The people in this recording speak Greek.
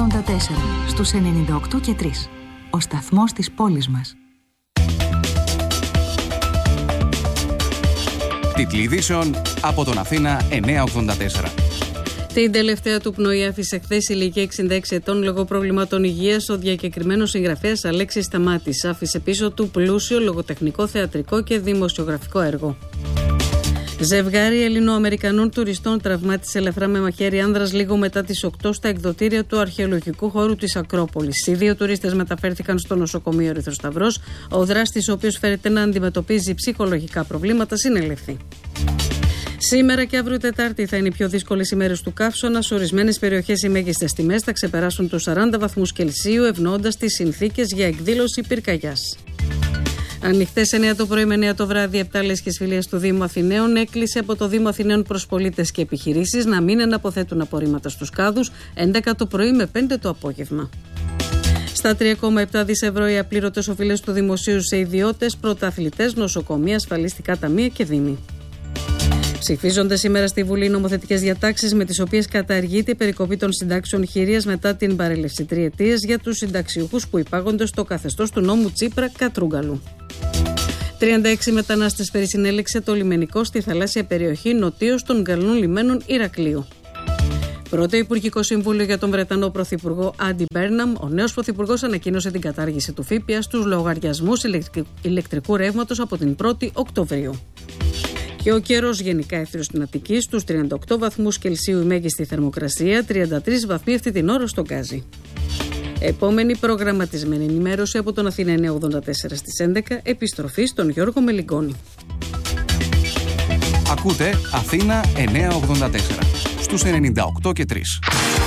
στους 98 και 3. Ο σταθμός της πόλης μας. Τίτλοι ειδήσεων από τον Αθήνα 984. Την τελευταία του πνοή άφησε χθες ηλικία 66 ετών λόγω προβλημάτων υγείας ο διακεκριμένος συγγραφέας Αλέξης Σταμάτης. Άφησε πίσω του πλούσιο λογοτεχνικό, θεατρικό και δημοσιογραφικό έργο. Ζευγάρι Ελληνοαμερικανών τουριστών τραυμάτισε ελαφρά με μαχαίρι άνδρας λίγο μετά τις 8 στα εκδοτήρια του αρχαιολογικού χώρου της Ακρόπολης. Οι δύο τουρίστες μεταφέρθηκαν στο νοσοκομείο Ερυθρός Σταυρός. Ο δράστης, ο οποίος φέρεται να αντιμετωπίζει ψυχολογικά προβλήματα, συνελήφθη. Σήμερα και αύριο Τετάρτη θα είναι οι πιο δύσκολες ημέρες του καύσωνα. Σε ορισμένες περιοχές οι μέγιστες τιμές θα ξεπεράσουν τους 40 βαθμούς Κελσίου, ευνοώντας τις συνθήκες για εκδήλωση πυρκαγιάς. Ανοιχτές 9 το πρωί με 9 το βράδυ, 7 λέσχες φιλίας του Δήμου Αθηναίων. Έκκληση από το Δήμο Αθηναίων προς πολίτες και επιχειρήσεις να μην αναποθέτουν απορρίμματα στους κάδους. 11 το πρωί με 5 το απόγευμα. Στα 3,7 δις ευρώ οι απλήρωτες οφειλές του δημοσίου σε ιδιώτες, πρωταθλητές, νοσοκομεία, ασφαλιστικά ταμεία και δήμοι. Ψηφίζονται σήμερα στη Βουλή νομοθετικές διατάξεις με τις οποίες καταργείται η περικοπή των συντάξεων χειρίας μετά την παρέλευση τριετίας για τους συνταξιούχους που υπάγονται στο καθεστώς του νόμου Τσίπρα-Κατρούγκαλου. 36 μετανάστες περισυνέλεξε το λιμενικό στη θαλάσσια περιοχή νοτίως των γαλλών λιμένων Ηρακλείου. Πρώτο Υπουργικό Συμβούλιο για τον Βρετανό Πρωθυπουργό Άντι Μπέρναμ, ο νέος Πρωθυπουργός ανακοίνωσε την κατάργηση του ΦΠΑ στους λογαριασμούς ηλεκτρικού ρεύματος από την 1η Οκτωβρίου. Και ο καιρός γενικά έθριος στην Αττική, στους 38 βαθμούς Κελσίου η μέγιστη θερμοκρασία, 33 βαθμοί αυτή την ώρα στον Γκάζι. Επόμενη προγραμματισμένη ενημέρωση από τον Αθήνα 984 στις 11, επιστροφή στον Γιώργο Μελιγκόνη. Ακούτε Αθήνα 984 στους 98 και 3.